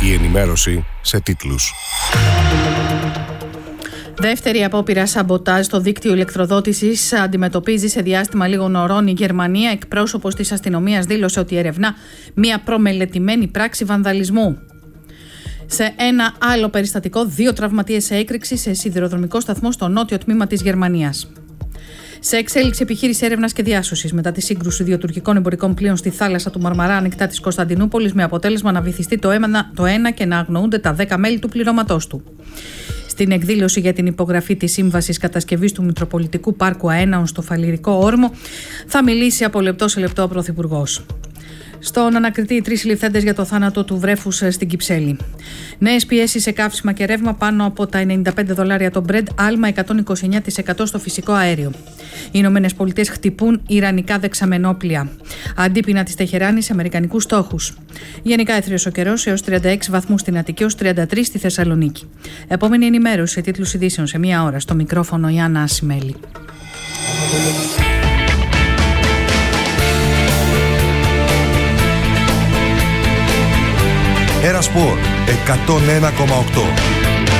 Η ενημέρωση σε τίτλους. Δεύτερη απόπειρα σαμποτάζ στο δίκτυο ηλεκτροδότησης αντιμετωπίζει σε διάστημα λίγων ωρών η Γερμανία. Εκπρόσωπος της αστυνομίας δήλωσε ότι ερευνά μια προμελετημένη πράξη βανδαλισμού. Σε ένα άλλο περιστατικό, 2 τραυματίες σε έκρηξη σε σιδηροδρομικό σταθμό στο νότιο τμήμα της Γερμανίας. Σε εξέλιξη επιχείρηση έρευνας και διάσωσης μετά τη σύγκρουση 2 τουρκικών εμπορικών πλοίων στη θάλασσα του Μαρμαρά ανοιχτά της Κωνσταντινούπολης, με αποτέλεσμα να βυθιστεί το ένα και να αγνοούνται τα 10 μέλη του πληρώματός του. Στην εκδήλωση για την υπογραφή της σύμβασης κατασκευής του Μητροπολιτικού Πάρκου Αέναων στο Φαλιρικό Όρμο θα μιλήσει από λεπτό σε λεπτό ο Πρωθυπουργός. Στον ανακριτή, οι 3 συλληφθέντες για το θάνατο του βρέφους στην Κυψέλη. Νέες πιέσεις σε καύσιμα και ρεύμα πάνω από τα $95 το Brent, άλμα 129% στο φυσικό αέριο. Οι Ηνωμένες Πολιτείες χτυπούν ιρανικά δεξαμενόπλια. Αντίπεινα της Τεχεράνης σε αμερικανικούς στόχους. Γενικά έθριος ο καιρός έως 36 βαθμούς στην Αττική, έως 33 στη Θεσσαλονίκη. Επόμενη ενημέρωση σε τίτλους ειδήσεων σε 1 ώρα. Στο μικρόφωνο η Άννα Ασημέλη. Era Sport 101,8.